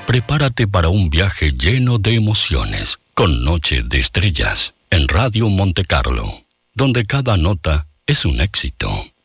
Prepárate para un viaje lleno de emociones con Noche de Estrellas en Radio Monte Carlo, donde cada nota es un éxito.